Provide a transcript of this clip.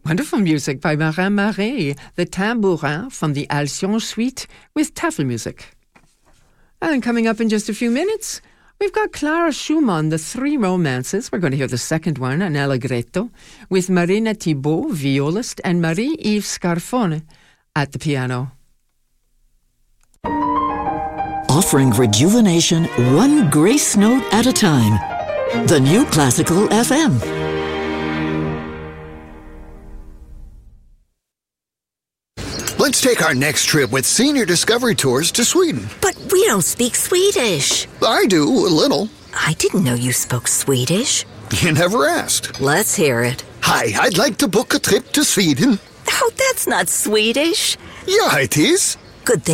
Wonderful music by Marin Marais, the tambourin from the Alcyon Suite with Tafelmusik. And coming up in just a few minutes, we've got Clara Schumann, The Three Romances. We're going to hear the second one, an allegretto, with Marina Thibault, violist, and Marie-Yves Scarfone at the piano. Offering rejuvenation one grace note at a time. The New Classical FM. Let's take our next trip with Senior Discovery Tours to Sweden. But we don't speak Swedish. I do, a little. I didn't know you spoke Swedish. You never asked. Let's hear it. Hi, I'd like to book a trip to Sweden. Oh, that's not Swedish. Yeah, it is. Good thing